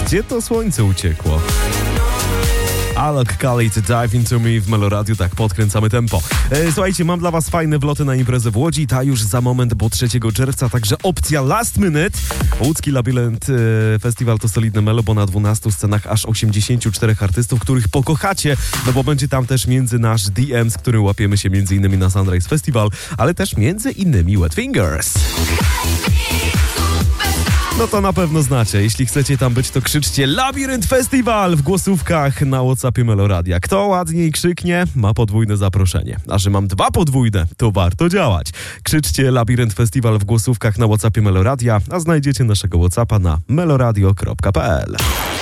Gdzie to słońce uciekło? Alok Khalid, Dive Into Me w Meloradiu, tak podkręcamy tempo. Słuchajcie, mam dla was fajne wloty na imprezę w Łodzi, ta już za moment, bo 3 czerwca, także opcja last minute. Łódzki Labirynt Festiwal to solidne melo, bo na 12 scenach aż 84 artystów, których pokochacie, no bo będzie tam też między nasz DM, z którym łapiemy się między innymi na Sunrise Festival, ale też między innymi Wet Fingers. No to na pewno znacie. Jeśli chcecie tam być, to krzyczcie Labirynt Festiwal w głosówkach na WhatsAppie Meloradia. Kto ładniej krzyknie, ma podwójne zaproszenie. A że mam 2 podwójne, to warto działać. Krzyczcie Labirynt Festiwal w głosówkach na WhatsAppie Meloradia, a znajdziecie naszego WhatsAppa na meloradio.pl.